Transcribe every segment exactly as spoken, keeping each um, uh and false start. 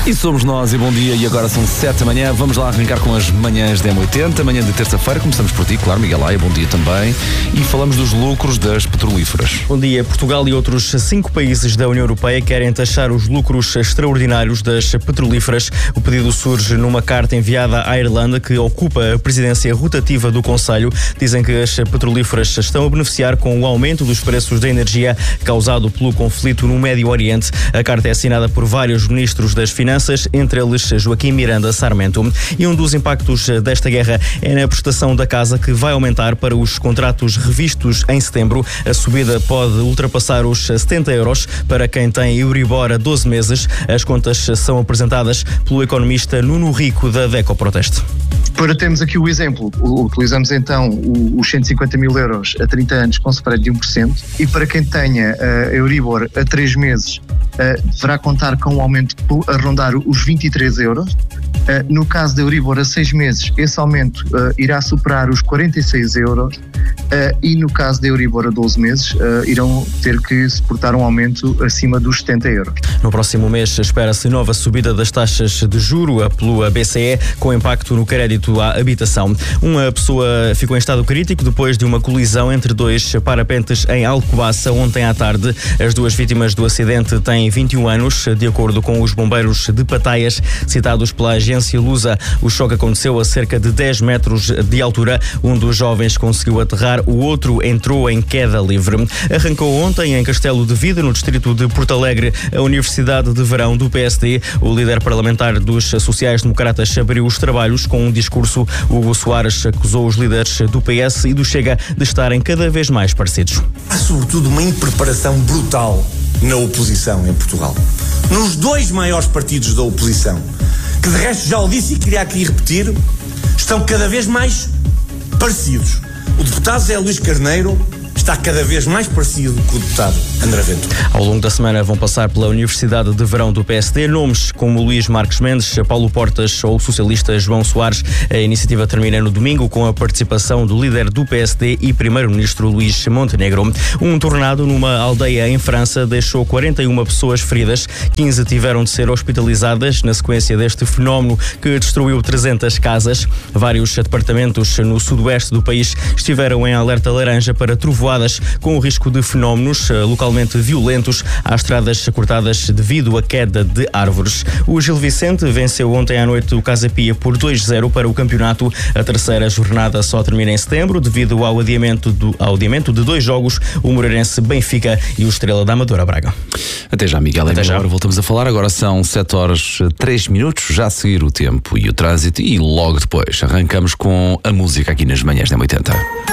E somos nós, e bom dia, e agora são sete da manhã, vamos lá arrancar com as manhãs da M oitenta, manhã de terça-feira, começamos por ti, claro, Miguel Laia, bom dia também, e falamos dos lucros das petrolíferas. Bom dia, Portugal e outros cinco países da União Europeia querem taxar os lucros extraordinários das petrolíferas. O pedido surge numa carta enviada à Irlanda, que ocupa a presidência rotativa do Conselho. Dizem que as petrolíferas estão a beneficiar com o aumento dos preços da energia causado pelo conflito no Médio Oriente. A carta é assinada por vários ministros das Finanças, entre eles Joaquim Miranda Sarmento. E um dos impactos desta guerra é na prestação da casa, que vai aumentar para os contratos revistos em setembro. A subida pode ultrapassar os setenta euros para quem tem Euribor a doze meses. As contas são apresentadas pelo economista Nuno Rico, da DECO Proteste. Para termos aqui o exemplo, utilizamos então os cento e cinquenta mil euros a trinta anos com spread de um por cento, e para quem tenha uh, Euribor a três meses, uh, deverá contar com um aumento a rondar os vinte e três euros. Uh, no caso da Euribor a seis meses, esse aumento uh, irá superar os quarenta e seis euros. Uh, e no caso da Euribor a doze meses, uh, irão ter que suportar um aumento acima dos setenta euros. No próximo mês espera-se nova subida das taxas de juro pelo B C E, com impacto no crédito à habitação. Uma pessoa ficou em estado crítico depois de uma colisão entre dois parapentes em Alcobaça ontem à tarde. As duas vítimas do acidente têm vinte e um anos, de acordo com os bombeiros de Pataias, citados pela agência Lusa. O choque aconteceu a cerca de dez metros de altura. Um dos jovens conseguiu aterrar, o outro entrou em queda livre. Arrancou ontem em Castelo de Vida, no distrito de Porto Alegre, a Universidade de Verão do P S D. O líder parlamentar dos sociais-democratas abriu os trabalhos com um discurso. Hugo Soares acusou os líderes do P S e do Chega de estarem cada vez mais parecidos. Há sobretudo uma impreparação brutal na oposição em Portugal. Nos dois maiores partidos da oposição, que de resto já o disse e queria aqui repetir, estão cada vez mais parecidos. O deputado Zé Luís Carneiro está cada vez mais parecido com o deputado André Ventura. Ao longo da semana vão passar pela Universidade de Verão do P S D nomes como Luís Marques Mendes, Paulo Portas ou o socialista João Soares. A iniciativa termina no domingo com a participação do líder do P S D e primeiro-ministro Luís Montenegro. Um tornado numa aldeia em França deixou quarenta e uma pessoas feridas. quinze tiveram de ser hospitalizadas na sequência deste fenómeno que destruiu trezentas casas. Vários departamentos no sudoeste do país estiveram em alerta laranja para trovoadas, com o risco de fenómenos localmente violentos. Há estradas cortadas devido à queda de árvores. O Gil Vicente venceu ontem à noite o Casa Pia por dois a zero para o campeonato. A terceira jornada só termina em setembro devido ao adiamento, do, ao adiamento de dois jogos, o Moreirense Benfica e o Estrela da Amadora Braga. Até já, Miguel. Até já. Agora voltamos a falar. Agora são sete horas três minutos, já a seguir o tempo e o trânsito, e logo depois arrancamos com a música aqui nas manhãs da M oitenta.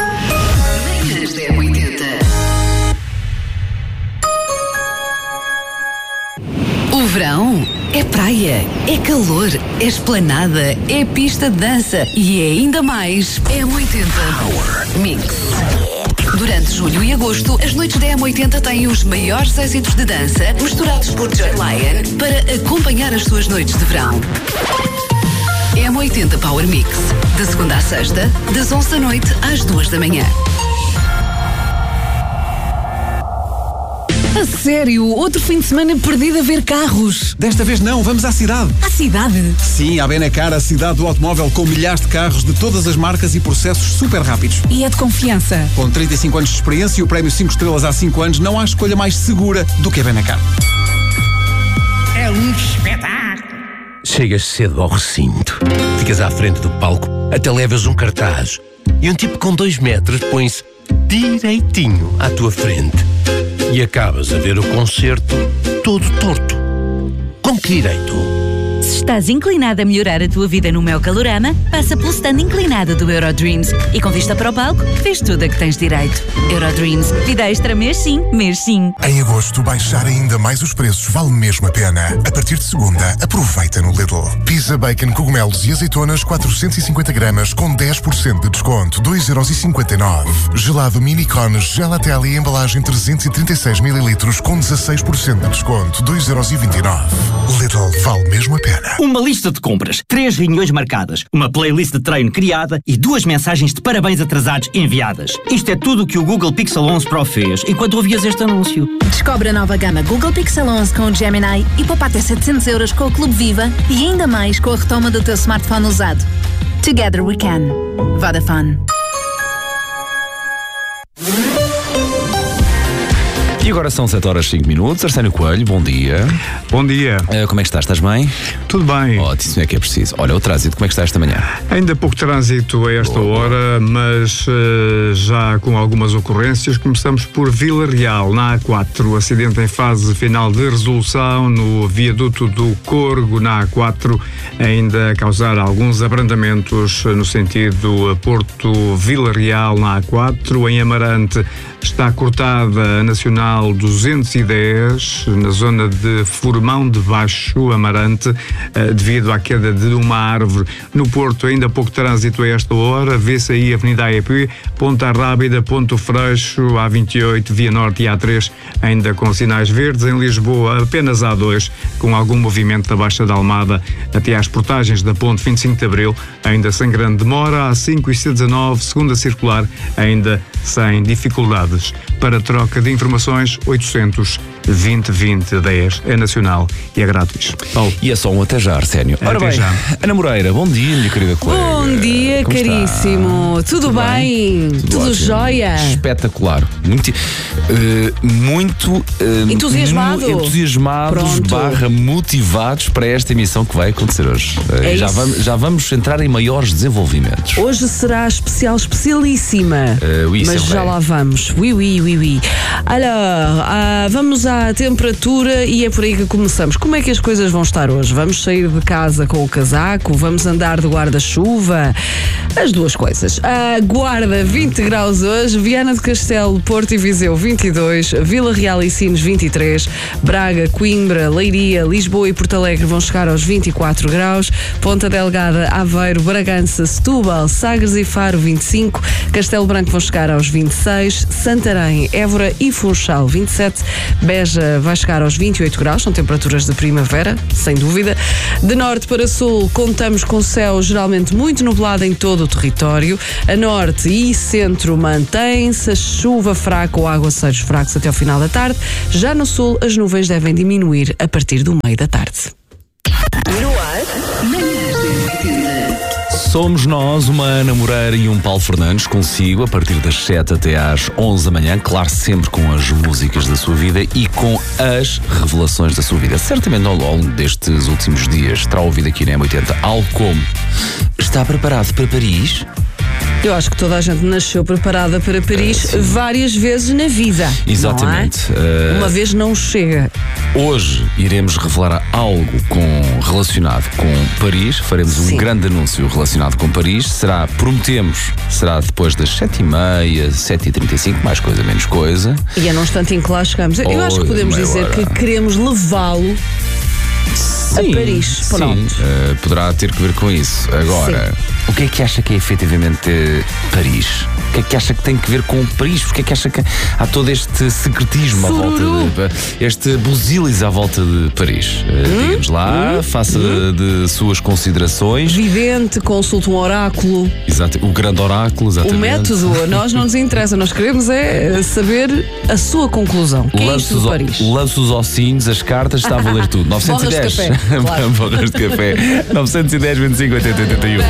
O verão é praia, é calor, é esplanada, é pista de dança e é ainda mais M oitenta Power Mix. Durante julho e agosto, as noites da M oitenta têm os maiores êxitos de dança misturados por Joy Lion para acompanhar as suas noites de verão. M oitenta Power Mix, de segunda à sexta, das onze da noite às duas da manhã. A sério? Outro fim de semana perdido a ver carros? Desta vez não, vamos à cidade. À cidade? Sim, à Benacar, a cidade do automóvel, com milhares de carros de todas as marcas e processos super rápidos. E é de confiança? Com trinta e cinco anos de experiência e o prémio cinco estrelas há cinco anos, não há escolha mais segura do que a Benacar. É um espetáculo. Chegas cedo ao recinto, ficas à frente do palco, até levas um cartaz e um tipo com dois metros põe-se direitinho à tua frente. E acabas a ver o concerto todo torto. Com que direito? Se estás inclinado a melhorar a tua vida no Mel Calorama, passa pelo stand inclinado do Eurodreams. E com vista para o palco, vês tudo a que tens direito. Eurodreams. Vida extra mês sim, mês sim. Em agosto, baixar ainda mais os preços vale mesmo a pena. A partir de segunda, aproveita no Lidl. Pizza, bacon, cogumelos e azeitonas quatrocentos e cinquenta gramas com dez por cento de desconto, dois euros e cinquenta e nove. Gelado mini cones, Gelatelli, embalagem trezentos e trinta e seis mililitros com dezasseis por cento de desconto, dois euros e vinte e nove. Lidl, vale mesmo a pena. Pena. Uma lista de compras, três reuniões marcadas, uma playlist de treino criada e duas mensagens de parabéns atrasados enviadas. Isto é tudo o que o Google Pixel onze Pro fez enquanto ouvias este anúncio. Descobre a nova gama Google Pixel onze com o Gemini e poupa até setecentos euros com o Clube Viva e ainda mais com a retoma do teu smartphone usado. Together we can. Vodafone. E agora são sete horas e cinco minutos. Arsénio Coelho, bom dia. Bom dia. Uh, como é que estás? Estás bem? Tudo bem. Ótimo, é que é preciso. Olha, o trânsito, como é que está esta manhã? Ainda pouco trânsito a esta boa, hora, mas uh, já com algumas ocorrências. Começamos por Vila Real, na A quatro. Acidente em fase final de resolução no viaduto do Corgo, na A quatro, ainda a causar alguns abrandamentos no sentido Porto-Vila Real, na A quatro. Em Amarante está cortada a Nacional duzentos e dez, na zona de Formão de Baixo, Amarante, devido à queda de uma árvore. No Porto, ainda pouco trânsito a esta hora. Vê-se aí a Avenida A E P, Ponta Rábida, Ponto Freixo, A vinte e oito, Via Norte e A três, ainda com sinais verdes. Em Lisboa, apenas A dois, com algum movimento da Baixa da Almada até às portagens da Ponte vinte e cinco de Abril, ainda sem grande demora. A cinco e C dezenove, segunda circular, ainda sem dificuldades. Para troca de informações, oitocentos vinte vinte dez, é nacional e é grátis. Paulo. E é só um até já, Arsénio. Ora até bem, já. Ana Moreira, bom dia, minha querida colega. Bom dia, como caríssimo. Está? Tudo, Tudo bem? bem? Tudo, Tudo jóia? Espetacular. Muito, uh, muito uh, entusiasmado. Entusiasmados Pronto. barra motivados para esta emissão que vai acontecer hoje. Uh, é já, vamos, já vamos entrar em maiores desenvolvimentos. Hoje será especial, especialíssima. Uh, oui, mas já lá vamos. Oui, oui, oui, oui. Alors, uh, vamos à temperatura e é por aí que começamos. Como é que as coisas vão estar hoje? Vamos sair de casa com o casaco? Vamos andar de guarda-chuva? As duas coisas. A Guarda, vinte graus hoje, Viana do Castelo, Porto e Viseu, vinte e dois, Vila Real e Sines, vinte e três, Braga, Coimbra, Leiria, Lisboa e Porto Alegre vão chegar aos vinte e quatro graus, Ponta Delgada, Aveiro, Bragança, Setúbal, Sagres e Faro, vinte e cinco, Castelo Branco vão chegar aos vinte e seis, Santarém, Évora e Funchal, vinte e sete, Beja vai chegar aos vinte e oito graus, são temperaturas de primavera, sem dúvida. De norte para sul, contamos com céu geralmente muito nublado em todo o território. A norte e centro mantém-se a chuva fraca ou aguaceiros fracos até ao final da tarde. Já no sul, as nuvens devem diminuir a partir do meio da tarde. No ar, manhãs da Somos nós, uma Ana Moreira e um Paulo Fernandes, consigo a partir das sete até às onze da manhã, claro, sempre com as músicas da sua vida e com as revelações da sua vida. Certamente ao longo destes últimos dias terá ouvido aqui na M oitenta algo como: está preparado para Paris? Eu acho que toda a gente nasceu preparada para Paris uh, várias vezes na vida. Exatamente. Não é? uh, Uma vez não chega. Hoje iremos revelar algo com, relacionado com Paris. Faremos Sim. um grande anúncio relacionado com Paris. Será, prometemos, será depois das sete e meia, sete e trinta e cinco, mais coisa, menos coisa. E é num instantinho que lá chegamos. Eu oh, acho que podemos dizer hora. que queremos levá-lo Sim, a Paris. Pronto. Sim, uh, poderá ter que ver com isso. Agora, sim. o que é que acha que é efetivamente Paris? O que é que acha que tem que ver com Paris? Porque é que acha que há todo este secretismo Sururu. à volta de, este busilis à volta de Paris? Uh, hum? Diga-nos lá, hum? faça hum? de suas considerações. Vidente, consulte um oráculo. Exato, o grande oráculo, exatamente. O método, a nós não nos interessa, nós queremos é saber a sua conclusão. Que é isto de Paris? Lance os ossinhos, as cartas, está a valer tudo. novecentos e dez. Borras de café, claro. Borras de café. novecentos e dez, vinte e cinco, oitenta, oitenta e um.